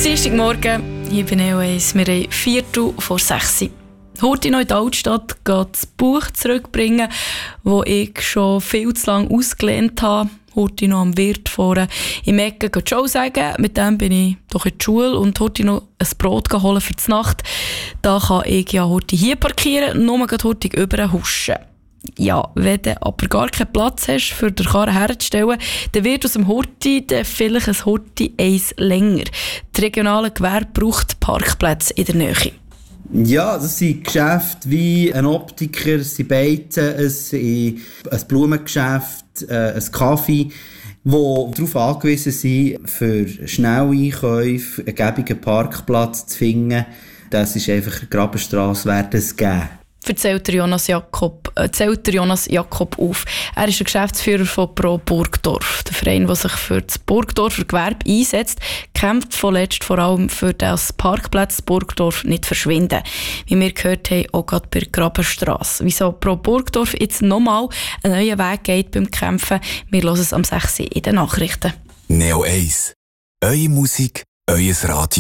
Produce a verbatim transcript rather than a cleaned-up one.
Dienstagmorgen, hier bin ich eins. Wir haben Viertel vor sechs. Heute noch in die Altstadt geht das Buch zurückbringen, das ich schon viel zu lange ausgelehnt habe. Heute noch am Wirt vorne im Ecke Ciao sagen. Mit dem bin ich doch in die Schule und heute noch ein Brot holen für die Nacht. Da kann ich ja heute hier parkieren, nur heute über huschen. Ja, wenn du aber gar keinen Platz hast, für den Karren herzustellen, dann wird aus dem Horti vielleicht ein Horti eins länger. Das regionale Gewerbe braucht Parkplätze in der Nähe. Ja, das sind Geschäfte wie ein Optiker, es sind Beizen, es sind ein Blumengeschäft, äh, ein Kaffee, die darauf angewiesen sind, für Schnelleinkäufe einen gäbigen Parkplatz zu finden. Das ist einfach eine Grabenstrasse, werden es geben. Erzählt Jonas Jakob, äh, zählt Jonas Jakob auf. Er ist der Geschäftsführer von Pro Burgdorf. Der Verein, der sich für das Burgdorfer Gewerbe einsetzt, kämpft vorletzt vor allem für das Parkplatz Burgdorf nicht verschwinden. Wie wir gehört haben, auch gerade bei der Grabenstrasse. Wieso Pro Burgdorf jetzt nochmal einen neuen Weg geht beim Kämpfen, wir hören es am sechs in den Nachrichten. Neo eins. Eure Musik, euer Radio.